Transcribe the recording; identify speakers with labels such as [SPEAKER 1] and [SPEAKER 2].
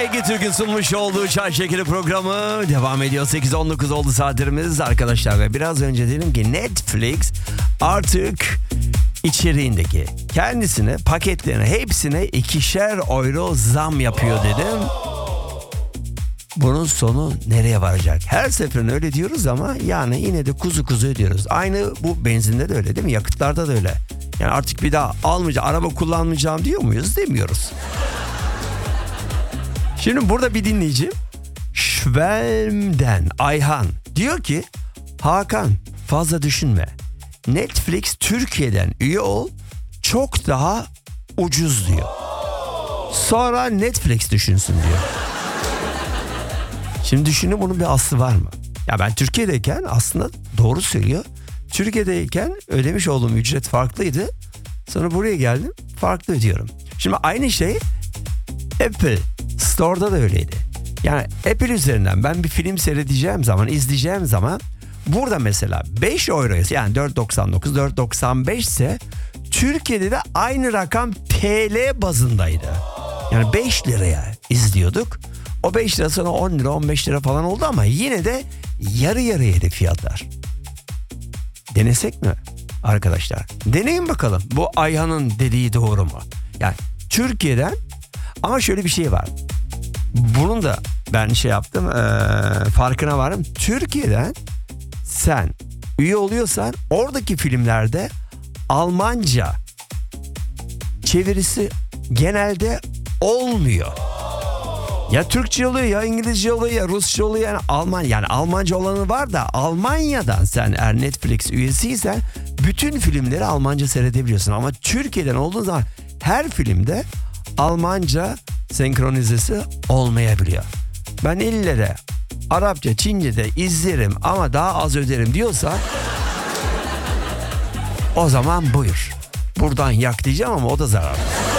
[SPEAKER 1] Ege Türk'ün sunmuş olduğu Çay Şekeri programı devam ediyor. 8:19 oldu saatlerimiz arkadaşlar. Ve biraz önce dedim ki Netflix artık içeriğindeki kendisine, paketlerine, hepsine 2'şer euro zam yapıyor dedim. Bunun sonu nereye varacak? Her seferinde öyle diyoruz ama yani yine de kuzu kuzu ödüyoruz. Aynı bu benzinde de öyle değil mi? Yakıtlarda da öyle. Yani artık bir daha almayacağım, araba kullanmayacağım diyor muyuz? Demiyoruz. Şimdi burada bir dinleyici Şvelm'den Ayhan diyor ki Hakan fazla düşünme. Netflix Türkiye'den üye ol, çok daha ucuz diyor. Sonra Netflix düşünsün diyor. Şimdi düşünün bunun bir aslı var mı? Ya ben Türkiye'deyken aslında doğru söylüyor. Türkiye'deyken ödemiş olduğum ücret farklıydı. Sonra buraya geldim farklı ödüyorum. Şimdi aynı şey Apple Store'da da öyleydi. Yani Apple üzerinden ben bir film seyredeceğim zaman, izleyeceğim zaman burada mesela 5 euroya yani 4.99, 4.95 ise Türkiye'de de aynı rakam TL bazındaydı. Yani 5 liraya izliyorduk. O 5 lira sonra 10 lira 15 lira falan oldu ama yine de yarı yarıyaydı fiyatlar. Denesek mi arkadaşlar? Deneyin bakalım bu Ayhan'ın dediği doğru mu? Yani Türkiye'den ama şöyle bir şey var. Bunun da ben yaptım farkına varım. Türkiye'den sen üye oluyorsan oradaki filmlerde Almanca çevirisi genelde olmuyor. Ya Türkçe oluyor ya İngilizce oluyor ya Rusça oluyor yani Almanca olanı var da Almanya'dan sen eğer Netflix üyesiysen bütün filmleri Almanca seyredebiliyorsun ama Türkiye'den olduğun zaman her filmde Almanca senkronizesi olmayabiliyor. Ben illere Arapça, Çince'de izlerim ama daha az öderim diyorsa o zaman buyur. Buradan yak diyeceğim ama o da zarar.